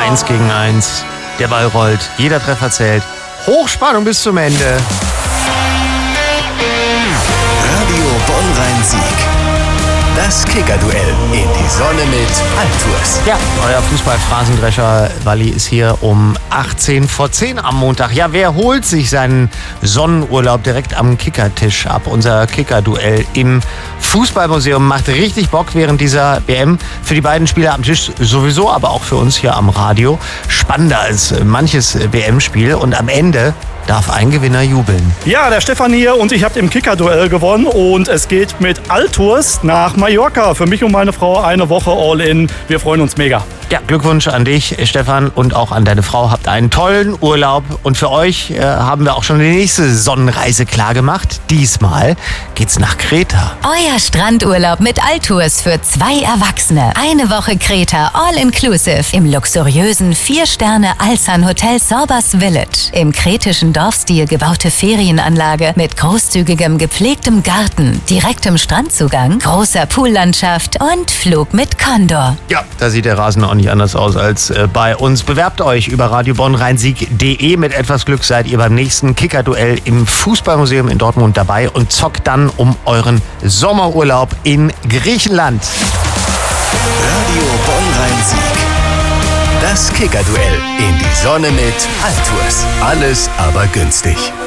1 gegen 1. Der Ball rollt, jeder Treffer zählt. Hochspannung bis zum Ende. Radio Bonn-Rhein-Sieg. Das Kicker-Duell in die Sonne mit Altours. Ja, euer Fußball-Phrasendrescher Walli ist hier um 18 vor 10 am Montag. Ja, wer holt sich seinen Sonnenurlaub direkt am Kickertisch ab? Unser Kicker-Duell im Fußballmuseum macht richtig Bock während dieser WM. Für die beiden Spieler am Tisch sowieso, aber auch für uns hier am Radio. Spannender als manches WM-Spiel. Und am Ende darf ein Gewinner jubeln. Ja, der Stefan hier und ich habe im Kicker-Duell gewonnen und es geht mit Altours nach Mallorca. Für mich und meine Frau eine Woche All-In. Wir freuen uns mega. Ja, Glückwunsch an dich, Stefan, und auch an deine Frau. Habt einen tollen Urlaub. Und für euch haben wir auch schon die nächste Sonnenreise klargemacht. Diesmal geht's nach Kreta. Euer Strandurlaub mit Altours für 2 Erwachsene. Eine Woche Kreta, all-inclusive. Im luxuriösen 4-Sterne-Alsan-Hotel Sorbas Village. Im kretischen Dorfstil gebaute Ferienanlage mit großzügigem, gepflegtem Garten, direktem Strandzugang, großer Poollandschaft und Flug mit Condor. Ja, da sieht der Rasen auch nicht anders aus als bei uns. Bewerbt euch über radiobonnrheinsieg.de. Mit etwas Glück seid ihr beim nächsten Kicker-Duell im Fußballmuseum in Dortmund dabei und zockt dann um euren Sommerurlaub in Griechenland. Radio Bonn-Rhein-Sieg. Das Kicker-Duell in die Sonne mit Altours. Alles aber günstig.